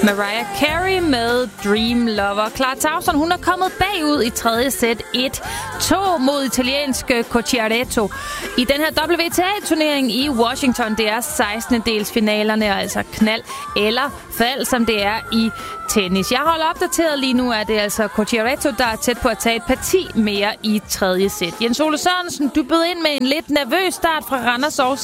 Mariah Carey med Dream Lover. Clara Tauson, hun er kommet bagud i tredje sæt 1-2 mod italienske Cocciaretto i den her WTA-turnering i Washington. Det er 16. delsfinalerne, altså knald eller fald, som det er i tennis. Jeg holder opdateret lige nu, at det er altså Cocciaretto, der er tæt på at tage et parti mere i tredje sæt. Jens Ole Sørensen, du bød ind med en lidt nervøs start fra Randers og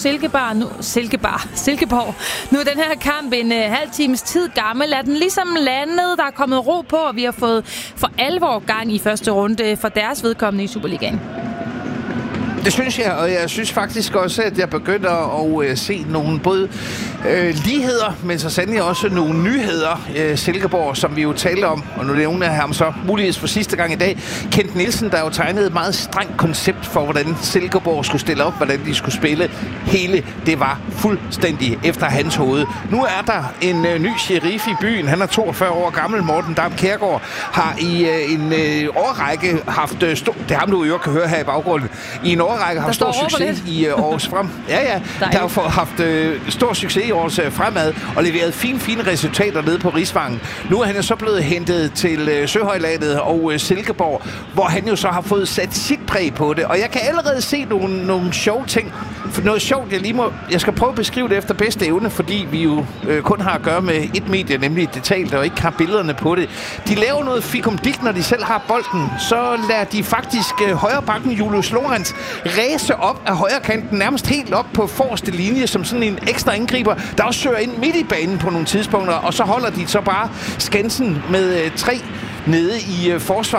Silkeborg. Nu er den her kamp en halv times tid gammel. Er den ligesom landet, der er kommet ro på, og vi har fået for alvor gang i første runde for deres vedkommende i Superligaen? Det synes jeg, og jeg synes faktisk også, at jeg begynder at se nogle både ligheder, men så sandelig også nogle nyheder. Silkeborg, som vi jo talte om, og nu nævner jeg ham så muligvis for sidste gang i dag. Kent Nielsen, der jo tegnede et meget strengt koncept for, hvordan Silkeborg skulle stille op, hvordan de skulle spille. Hele det var fuldstændig efter hans hoved. Nu er der en ny sheriff i byen. Han er 42 år gammel. Morten Dam Kjærgaard har i en årrække haft det er ham, du jo kan høre her i baggrunden. I en årrække har stor succes i års frem. Ja. Der har haft stor succes i års fremad og leveret fine resultater nede på Rigsvangen. Nu er han jo så blevet hentet til Søhøjlandet og Silkeborg, hvor han jo så har fået sat sit præg på det. Og jeg kan allerede se nogle sjove ting. For noget sjovt, jeg skal prøve at beskrive det efter bedste evne, fordi vi jo kun har at gøre med et medie, nemlig Detalt, og ikke har billederne på det. De laver noget fikumdik, når de selv har bolden. Så lader de faktisk højre bakken Julius Lorenz ræse op af højre kanten, nærmest helt op på forreste linje, som sådan en ekstra angriber, der også søger ind midt i banen på nogle tidspunkter, og så holder de så bare skansen med 3 nede i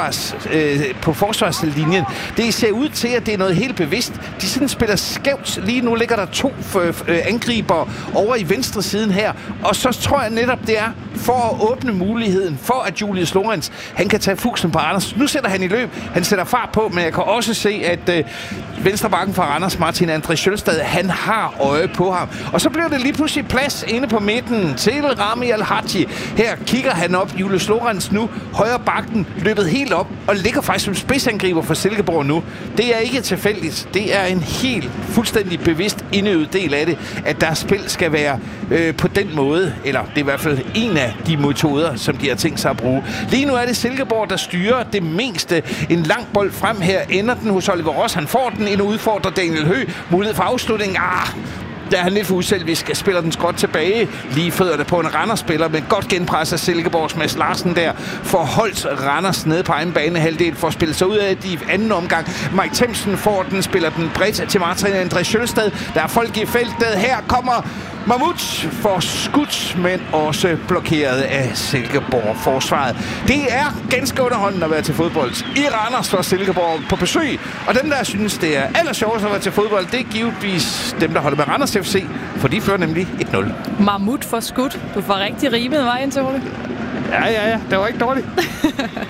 på forsvarslinjen. Det ser ud til, at det er noget helt bevidst. De sådan spiller skævt. Lige nu ligger der 2 angriber over i venstre siden her, og så tror jeg netop, det er for at åbne muligheden for, at Julius Lorenz, han kan tage fugsen på Randers. Nu sætter han i løb. Han sætter fart på, men jeg kan også se, at venstrebakken fra Randers, Martin André Sjølstad, han har øje på ham. Og så bliver det lige pludselig plads inde på midten til Rami Al-Haji. Her kigger han op. Julius Lorenz nu højre bakken løbet helt op og ligger faktisk som spidsangriber for Silkeborg nu. Det er ikke tilfældigt. Det er en helt fuldstændig bevidst indøvet del af det, at deres spil skal være på den måde, eller det er i hvert fald en af de metoder, som de har tænkt sig at bruge. Lige nu er det Silkeborg, der styrer det meste. En lang bold frem her, ender den hos Oliver Ross. Han får den ind og udfordrer Daniel Høgh. Mulighed for afslutning. Der er han lidt for uselvisk. Spiller den skråt tilbage. Lige fødderne på en Randers-spiller, med godt genpres af Silkeborgs Mads Larsen der. Får holdt Randers nede på egen banehalvdel for at spille sig ud af det i anden omgang. Mike Themsen får den, spiller den bredt til Martin André Sjølstad. Der er folk i feltet. Her kommer Mahmoud for skudt, men også blokeret af Silkeborg-forsvaret. Det er ganske underholdende at være til fodbold i Randers for Silkeborg på besøg. Og dem, der synes, det er allersjovest at være til fodbold, det er givetvis dem, der holder med Randers FC, for de fører nemlig 1-0. Mahmoud for skudt. Du får rigtig rimet vej ind til, Ole. Ja. Det var ikke dårligt.